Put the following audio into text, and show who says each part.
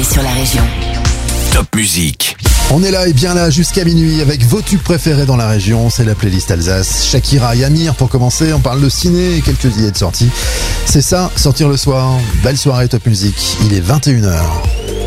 Speaker 1: sur la région.
Speaker 2: Top Musique.
Speaker 3: On est là et bien là jusqu'à minuit avec vos tubes préférés dans la région. C'est la playlist Alsace. Shakira et Amir pour commencer. On parle de ciné et quelques idées de sortie. C'est ça, sortir le soir. Belle soirée Top Musique. Il est 21h.